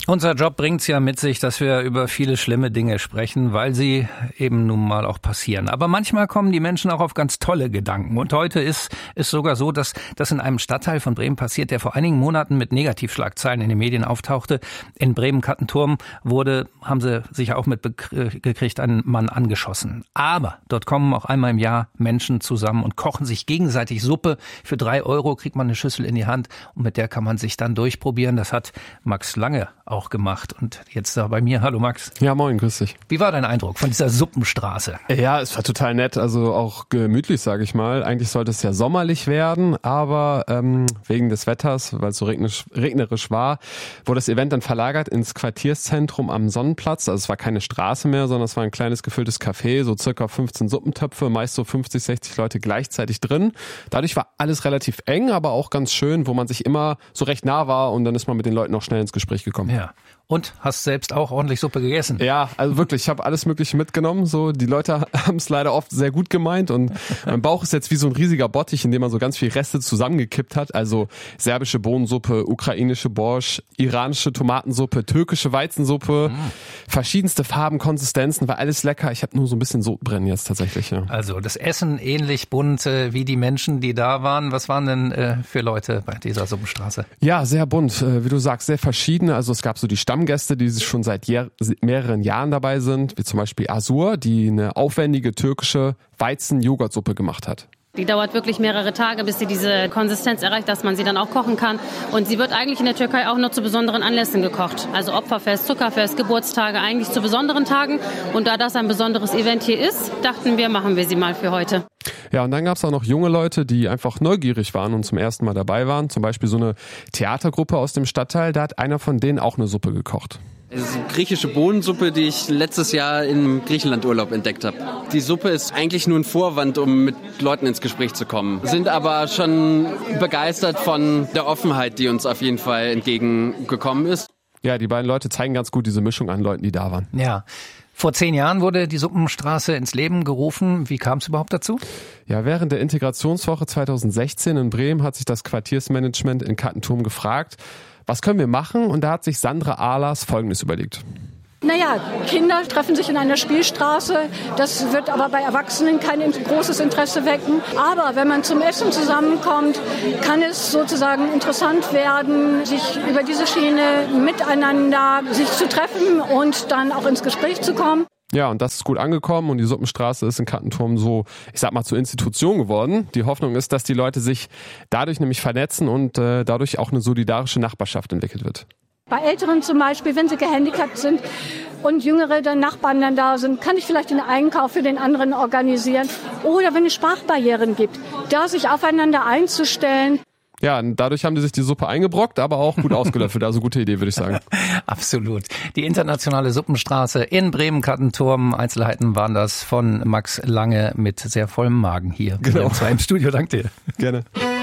Unser Job bringt's ja mit sich, dass wir über viele schlimme Dinge sprechen, weil sie eben nun mal auch passieren. Aber manchmal kommen die Menschen auch auf ganz tolle Gedanken. Und heute ist es sogar so, dass das in einem Stadtteil von Bremen passiert, der vor einigen Monaten mit Negativschlagzeilen in den Medien auftauchte. In Bremen-Kattenturm haben sie sicher auch mitgekriegt, einen Mann angeschossen. Aber dort kommen auch einmal im Jahr Menschen zusammen und kochen sich gegenseitig Suppe. Für 3 Euro kriegt man eine Schüssel in die Hand und mit der kann man sich dann durchprobieren. Das hat Max Lange auch gemacht. Und jetzt da bei mir. Hallo Max. Ja, moin, grüß dich. Wie war dein Eindruck von dieser Suppenstraße? Ja, es war total nett, also auch gemütlich, sage ich mal. Eigentlich sollte es ja sommerlich werden, aber wegen des Wetters, weil es so regnerisch war, wurde das Event dann verlagert ins Quartierszentrum am Sonnenplatz. Also es war keine Straße mehr, sondern es war ein kleines gefülltes Café, so circa 15 Suppentöpfe, meist so 50, 60 Leute gleichzeitig drin. Dadurch war alles relativ eng, aber auch ganz schön, wo man sich immer so recht nah war und dann ist man mit den Leuten auch schnell ins Gespräch gekommen. Ja. Und hast selbst auch ordentlich Suppe gegessen? Ja, also wirklich, ich habe alles Mögliche mitgenommen. So, die Leute haben es leider oft sehr gut gemeint und mein Bauch ist jetzt wie so ein riesiger Bottich, in dem man so ganz viel Reste zusammengekippt hat. Also serbische Bohnensuppe, ukrainische Borscht, iranische Tomatensuppe, türkische Weizensuppe, verschiedenste Farben, Konsistenzen, war alles lecker. Ich habe nur so ein bisschen Sodbrennen jetzt tatsächlich. Ja. Also das Essen ähnlich bunt wie die Menschen, die da waren. Was waren denn für Leute bei dieser Suppenstraße? Ja, sehr bunt, wie du sagst, sehr verschiedene. Also es gab so die Stammgäste, die schon seit mehreren Jahren dabei sind, wie zum Beispiel Azur, die eine aufwendige türkische Weizen-Joghurtsuppe gemacht hat. Die dauert wirklich mehrere Tage, bis sie diese Konsistenz erreicht, dass man sie dann auch kochen kann. Und sie wird eigentlich in der Türkei auch nur zu besonderen Anlässen gekocht. Also Opferfest, Zuckerfest, Geburtstage, eigentlich zu besonderen Tagen. Und da das ein besonderes Event hier ist, dachten wir, machen wir sie mal für heute. Ja, und dann gab es auch noch junge Leute, die einfach neugierig waren und zum ersten Mal dabei waren. Zum Beispiel so eine Theatergruppe aus dem Stadtteil, da hat einer von denen auch eine Suppe gekocht. Es ist eine griechische Bohnensuppe, die ich letztes Jahr im Griechenlandurlaub entdeckt habe. Die Suppe ist eigentlich nur ein Vorwand, um mit Leuten ins Gespräch zu kommen. Sind aber schon begeistert von der Offenheit, die uns auf jeden Fall entgegengekommen ist. Ja, die beiden Leute zeigen ganz gut diese Mischung an Leuten, die da waren. Ja. Vor 10 Jahren wurde die Suppenstraße ins Leben gerufen. Wie kam es überhaupt dazu? Ja, während der Integrationswoche 2016 in Bremen hat sich das Quartiersmanagement in Kattenturm gefragt, was können wir machen? Und da hat sich Sandra Ahlers Folgendes überlegt. Naja, Kinder treffen sich in einer Spielstraße. Das wird aber bei Erwachsenen kein großes Interesse wecken. Aber wenn man zum Essen zusammenkommt, kann es sozusagen interessant werden, sich über diese Schiene miteinander sich zu treffen und dann auch ins Gespräch zu kommen. Ja, und das ist gut angekommen und die Suppenstraße ist in Kattenturm so, ich sag mal, zur Institution geworden. Die Hoffnung ist, dass die Leute sich dadurch nämlich vernetzen und dadurch auch eine solidarische Nachbarschaft entwickelt wird. Bei Älteren zum Beispiel, wenn sie gehandicapt sind und jüngere Nachbarn dann da sind, kann ich vielleicht den Einkauf für den anderen organisieren. Oder wenn es Sprachbarrieren gibt, da sich aufeinander einzustellen. Ja, und dadurch haben die sich die Suppe eingebrockt, aber auch gut ausgelöffelt. Also gute Idee, würde ich sagen. Absolut. Die internationale Suppenstraße in Bremen-Kattenturm. Einzelheiten waren das von Max Lange mit sehr vollem Magen hier. Genau. Im Studio. Danke dir. Gerne.